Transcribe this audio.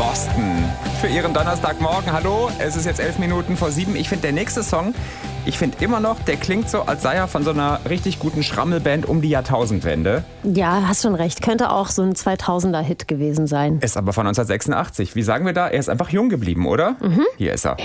Boston für Ihren Donnerstagmorgen. Hallo, es ist jetzt 11 Minuten vor 7. Ich finde, der nächste Song, ich finde immer noch, der klingt so, als sei er von so einer richtig guten Schrammelband um die Jahrtausendwende. Ja, hast schon recht. Könnte auch so ein 2000er-Hit gewesen sein. Ist aber von 1986. Wie sagen wir da? Er ist einfach jung geblieben, oder? Hier ist er.